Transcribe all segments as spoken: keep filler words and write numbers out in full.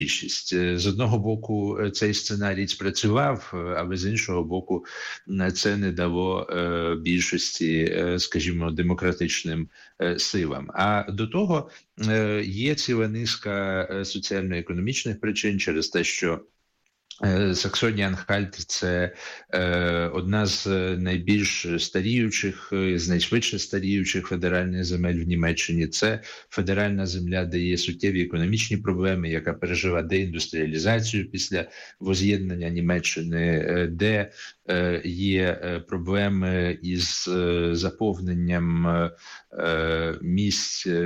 більшість. З одного боку, цей сценарій спрацював, але з іншого боку, це не дало більшості, скажімо, демократичним силам. А до того є ціла низка соціально-економічних причин через те, що Саксонія-Анхальт – це е, одна з найбільш старіючих, з найшвидше старіючих федеральних земель в Німеччині. Це федеральна земля, де є суттєві економічні проблеми, яка пережила деіндустріалізацію після воз'єднання Німеччини, де е, є проблеми із е, заповненням е, місць е,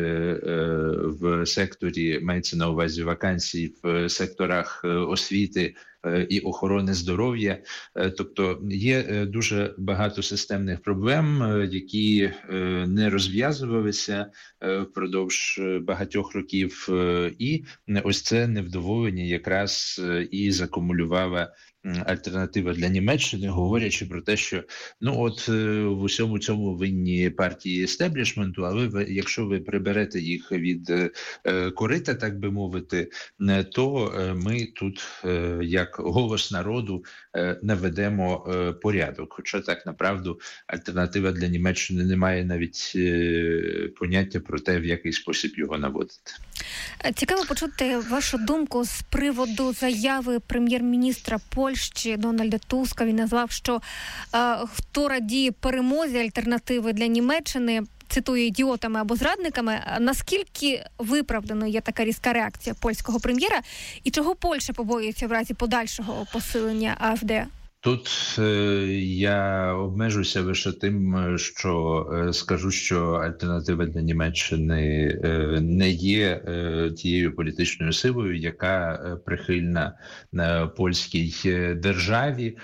в секторі, мається на увазі вакансій в секторах освіти і охорони здоров'я. Тобто є дуже багато системних проблем, які не розв'язувалися впродовж багатьох років, і ось це невдоволення якраз і закумулювала альтернатива для Німеччини, говорячи про те, що ну от в усьому цьому винні партії естеблішменту, але ви, якщо ви приберете їх від е, корита, так би мовити, то е, ми тут, е, як голос народу, е, наведемо е, порядок. Хоча так, направду, альтернатива для Німеччини не має навіть е, поняття про те, в який спосіб його наводити. Цікаво почути вашу думку з приводу заяви прем'єр-міністра Польщі Дональда Туска. Він назвав, що е, хто радіє перемозі альтернативи для Німеччини, цитую, ідіотами або зрадниками. Наскільки виправданою є така різка реакція польського прем'єра і чого Польща побоюється в разі подальшого посилення АфД? Тут е, я обмежуся лише тим, що е, скажу, що альтернатива для Німеччини е, не є е, тією політичною силою, яка е, прихильна е, польській державі.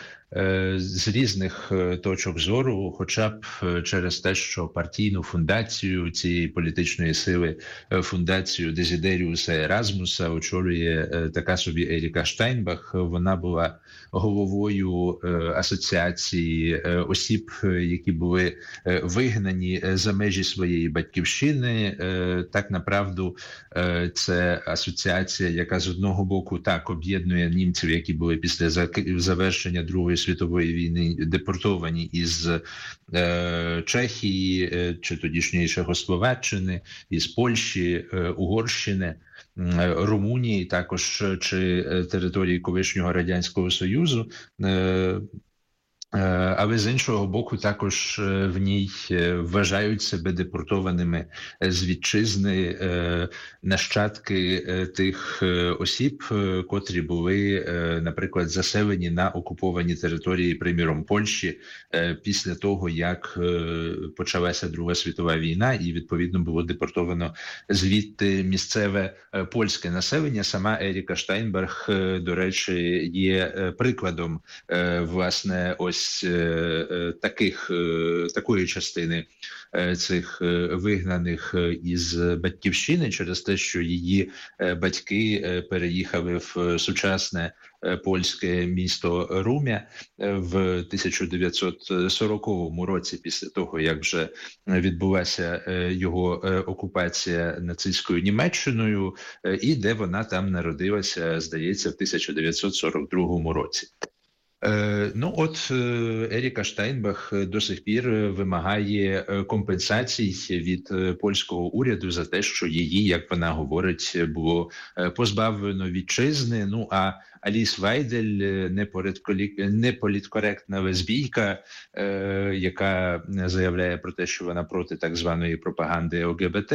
З різних точок зору, хоча б через те, що партійну фундацію цієї політичної сили, фундацію Дезідеріуса Еразмуса, очолює така собі Еріка Штайнбах. Вона була головою асоціації осіб, які були вигнані за межі своєї батьківщини. Так, направду, це асоціація, яка з одного боку так об'єднує німців, які були після завершення Другої світової війни депортовані із е, Чехії, е, чи тодішньої Чехословаччини, із Польщі, е, Угорщини, е, Румунії, також чи території колишнього Радянського Союзу. Е, Але з іншого боку, також в ній вважають себе депортованими з вітчизни нащадки тих осіб, котрі були, наприклад, заселені на окуповані території, приміром, Польщі, після того, як почалася Друга світова війна, і, відповідно, було депортовано звідти місцеве польське населення. Сама Еріка Штайнберг, до речі, є прикладом, власне, ось таких, такої частини цих вигнаних із батьківщини через те, що її батьки переїхали в сучасне польське місто Румя в тисяча дев'ятсот сороковому році, після того, як вже відбулася його окупація нацистською Німеччиною, і де вона там народилася, здається, в тисяча дев'ятсот сорок другому році. Ну от Еріка Штайнбах до сих пір вимагає компенсацій від польського уряду за те, що її, як вона говорить, було позбавлено вітчизни. Ну а Аліс Вайдель, неполіткоректна лесбійка, яка заявляє про те, що вона проти так званої пропаганди ЛГБТ,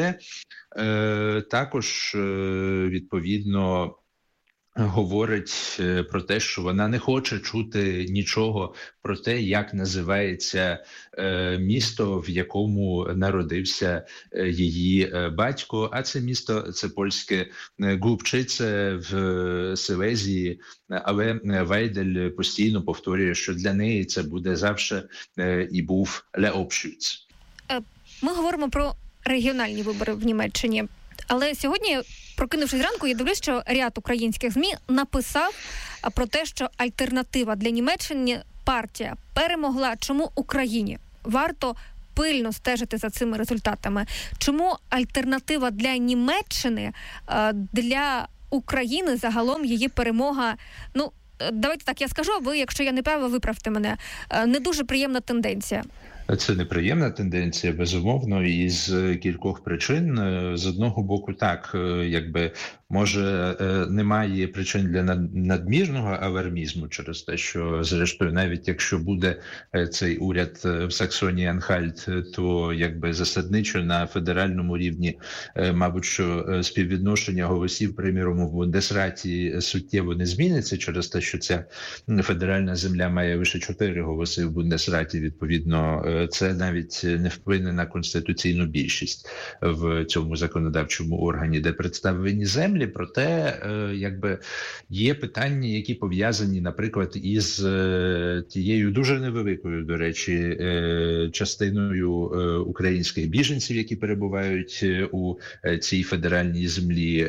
також, відповідно, говорить про те, що вона не хоче чути нічого про те, як називається е, місто, в якому народився е, її е, батько. А це місто, це польське Глубчице в Силезії. Але Вайдель постійно повторює, що для неї це буде завжди е, і був Леопшвіц. Ми говоримо про регіональні вибори в Німеччині. Але сьогодні, прокинувшись зранку, я дивлюсь, що ряд українських ЗМІ написав про те, що альтернатива для Німеччини партія перемогла. Чому Україні варто пильно стежити за цими результатами? Чому альтернатива для Німеччини для України загалом її перемога, ну, давайте так, я скажу, а ви, якщо я не права, виправте мене, не дуже приємна тенденція. Це неприємна тенденція, безумовно, із кількох причин. З одного боку, так, якби, може, немає причин для надмірного алармізму через те, що, зрештою, навіть якщо буде цей уряд в Саксонії-Анхальт, то, якби, засадничо на федеральному рівні, мабуть, що співвідношення голосів, приміром, у Бундесраті суттєво не зміниться через те, що ця федеральна земля має лише чотири голоси в Бундесраті, відповідно, це навіть не вплине на конституційну більшість в цьому законодавчому органі, де представлені землі. Проте, якби, є питання, які пов'язані, наприклад, із тією дуже невеликою, до речі, частиною українських біженців, які перебувають у цій федеральній землі.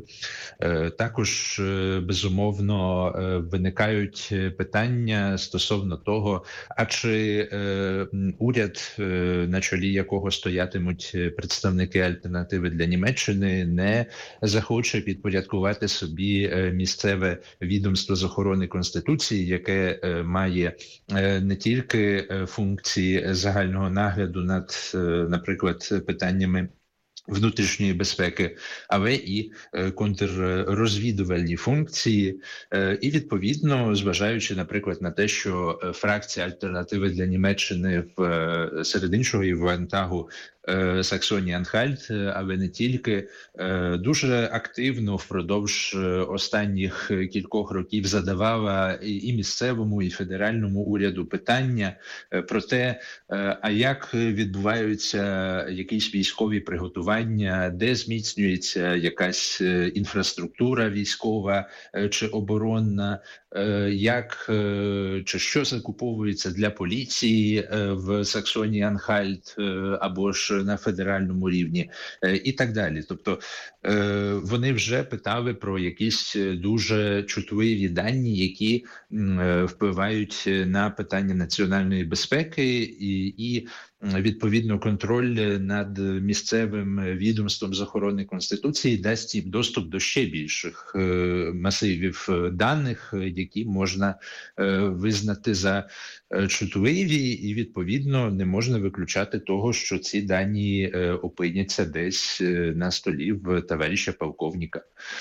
Також, безумовно, виникають питання стосовно того, а чи уряд, на чолі якого стоятимуть представники альтернативи для Німеччини, не захоче підпорядкувати собі місцеве відомство з охорони Конституції, яке має не тільки функції загального нагляду над, наприклад, питаннями внутрішньої безпеки, але і контррозвідувальні функції. І, відповідно, зважаючи, наприклад, на те, що фракція альтернативи для Німеччини в серед іншого і в Ландтагу Саксонії-Анхальт, але не тільки, дуже активно впродовж останніх кількох років задавала і місцевому, і федеральному уряду питання про те, а як відбуваються якісь військові приготування, де зміцнюється якась інфраструктура військова чи оборонна, як чи що закуповується для поліції в Саксонії-Анхальт або ж на федеральному рівні і так далі. Тобто вони вже питали про якісь дуже чутливі дані, які впливають на питання національної безпеки і, і відповідно, контроль над місцевим відомством з охорони Конституції дасть їм доступ до ще більших масивів даних, які можна визнати за чутливі, і, відповідно, не можна виключати того, що ці дані опиняться десь на столі в товариша полковника.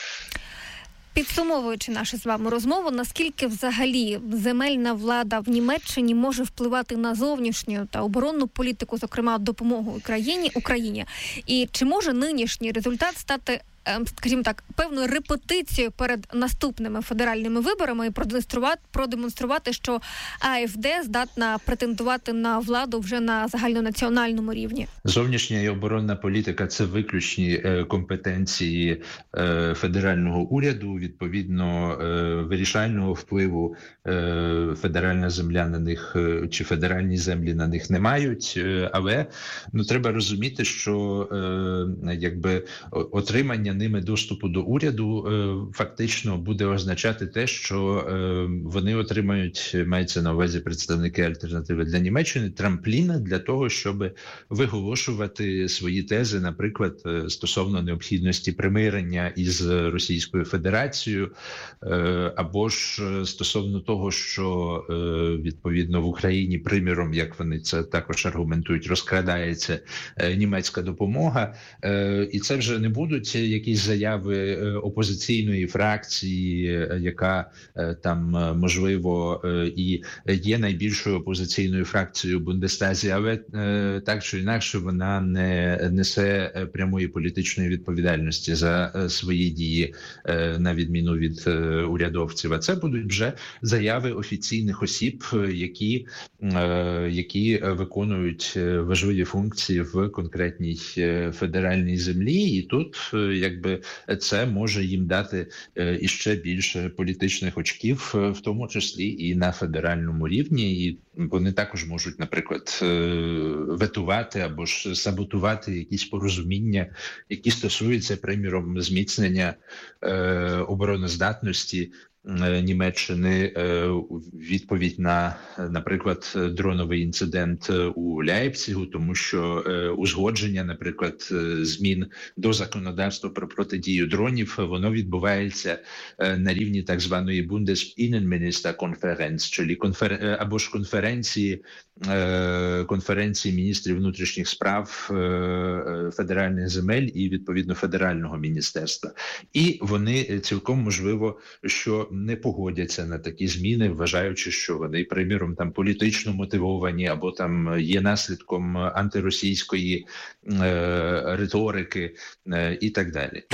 Підсумовуючи нашу з вами розмову, наскільки взагалі земельна влада в Німеччині може впливати на зовнішню та оборонну політику, зокрема допомогу Україні, Україні, і чи може нинішній результат стати, скажімо так, певною репетицією перед наступними федеральними виборами і продемонструвати, продемонструвати, що АФД здатна претендувати на владу вже на загальнонаціональному рівні? Зовнішня і оборонна політика – це виключні компетенції федерального уряду, відповідно, вирішального впливу федеральна земля на них чи федеральні землі на них не мають, але ну, треба розуміти, що якби отримання ними доступу до уряду е, фактично буде означати те, що е, вони отримають, мається на увазі представники альтернативи для Німеччини, трампліна для того, щоб виголошувати свої тези, наприклад, стосовно необхідності примирення із Російською Федерацією, е, або ж стосовно того, що е, відповідно в Україні, приміром, як вони це також аргументують, розкрадається е, німецька допомога, е, і це вже не будуть якісь заяви опозиційної фракції, яка там, можливо, і є найбільшою опозиційною фракцією в Бундестазі, але так чи інакше вона не несе прямої політичної відповідальності за свої дії, на відміну від урядовців. А це будуть вже заяви офіційних осіб, які, які виконують важливі функції в конкретній федеральній землі. І тут, якби, це може їм дати іще більше політичних очків, в тому числі і на федеральному рівні. І вони також можуть, наприклад, ветувати або ж саботувати якісь порозуміння, які стосуються, приміром, зміцнення обороноздатності Німеччини, відповідь на, наприклад, дроновий інцидент у Ляйпцигу, тому що узгодження, наприклад, змін до законодавства про протидію дронів, воно відбувається на рівні так званої Bundesinnenministerkonferenz, чи конфер... або ж конференції, конференції міністрів внутрішніх справ федеральних земель і, відповідно, федерального міністерства. І вони цілком можливо, що не погодяться на такі зміни, вважаючи, що вони, приміром, там політично мотивовані або там є наслідком антиросійської е, риторики е, і так далі.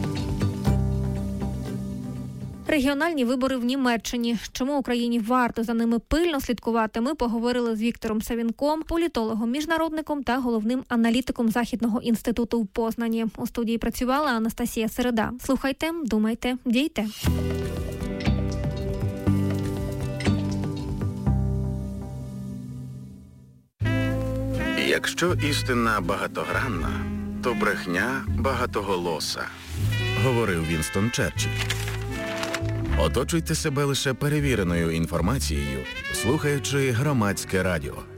Регіональні вибори в Німеччині. Чому Україні варто за ними пильно слідкувати? Ми поговорили з Віктором Савінком, політологом-міжнародником та головним аналітиком Західного інституту в Познані. У студії працювала Анастасія Середа. Слухайте, думайте, дійте. Якщо істина багатогранна, то брехня багатоголоса, говорив Вінстон Черчилль. Оточуйте себе лише перевіреною інформацією, слухаючи Громадське радіо.